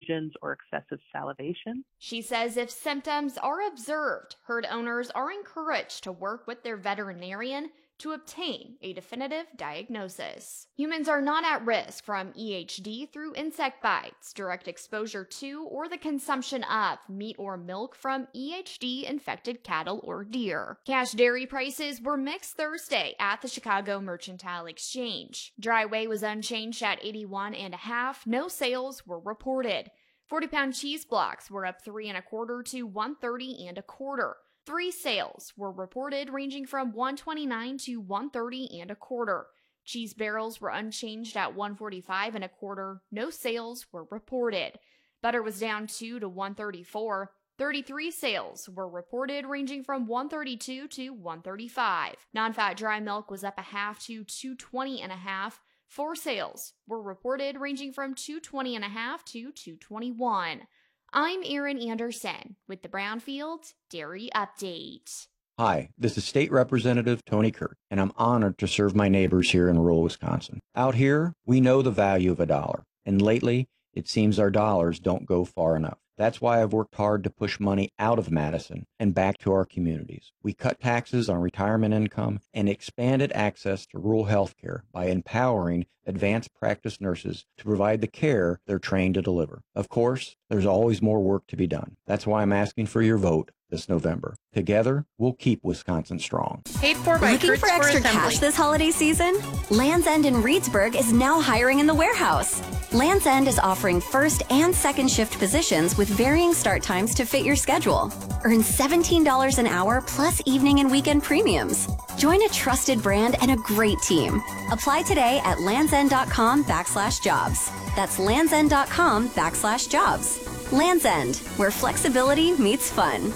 visions or excessive salivation. She says if symptoms are observed, herd owners are encouraged to work with their veterinarian to obtain a definitive diagnosis. Humans are not at risk from EHD through insect bites, direct exposure to, or the consumption of meat or milk from EHD-infected cattle or deer. Cash dairy prices were mixed Thursday at the Chicago Mercantile Exchange. Dry whey was unchanged at 81.5. No sales were reported. 40-pound cheese blocks were up 3 1/4 to 130 1/4. 3 sales were reported ranging from 129 to 130 1/4. Cheese barrels were unchanged at 145 1/4. No sales were reported. Butter was down 2 to 134. 33 sales were reported ranging from 132 to 135. Non-fat dry milk was up 1/2 to 220 1/2. 4 sales were reported ranging from 220 1/2 to 221. I'm Erin Anderson with the Brownfield Dairy Update. Hi, this is State Representative Tony Kirk, and I'm honored to serve my neighbors here in rural Wisconsin. Out here, we know the value of a dollar, and lately, it seems our dollars don't go far enough. That's why I've worked hard to push money out of Madison and back to our communities. We cut taxes on retirement income and expanded access to rural health care by empowering advanced practice nurses to provide the care they're trained to deliver. Of course, there's always more work to be done. That's why I'm asking for your vote this November. Together, we'll keep Wisconsin strong. Paid for by Looking for extra cash this holiday season? Land's End in Reedsburg is now hiring in the warehouse. Land's End is offering first and second shift positions with varying start times to fit your schedule. Earn $17 an hour plus evening and weekend premiums. Join a trusted brand and a great team. Apply today at landsend.com/jobs. That's landsend.com/jobs. Land's End, where flexibility meets fun.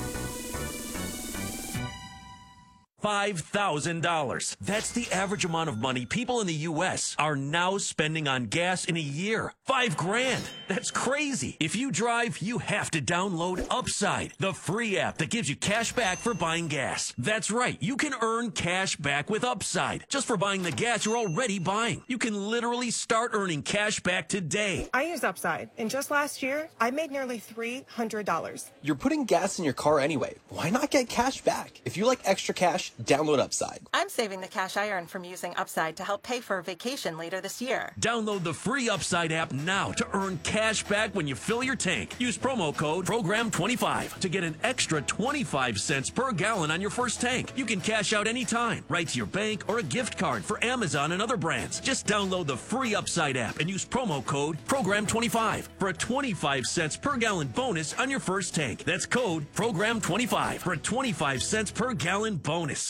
$5,000. That's the average amount of money people in the U.S. are now spending on gas in a year. $5,000. That's crazy. If you drive, you have to download Upside, the free app that gives you cash back for buying gas. That's right. You can earn cash back with Upside just for buying the gas you're already buying. You can literally start earning cash back today. I use Upside, and just last year, I made nearly $300. You're putting gas in your car anyway. Why not get cash back? If you like extra cash, download Upside. I'm saving the cash I earn from using Upside to help pay for a vacation later this year. Download the free Upside app now to earn cash back when you fill your tank. Use promo code PROGRAM25 to get an extra 25 cents per gallon on your first tank. You can cash out anytime, right to your bank or a gift card for Amazon and other brands. Just download the free Upside app and use promo code PROGRAM25 for a 25 cents per gallon bonus on your first tank. That's code PROGRAM25 for a 25 cents per gallon bonus.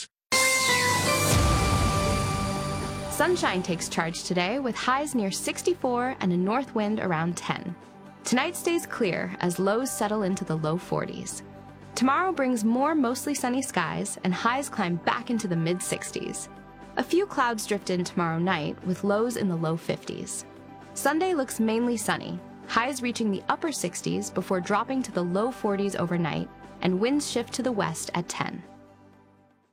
Sunshine takes charge today with highs near 64 and a north wind around 10. Tonight stays clear as lows settle into the low 40s. Tomorrow brings more mostly sunny skies and highs climb back into the mid-60s. A few clouds drift in tomorrow night with lows in the low 50s. Sunday looks mainly sunny, highs reaching the upper 60s before dropping to the low 40s overnight, and winds shift to the west at 10.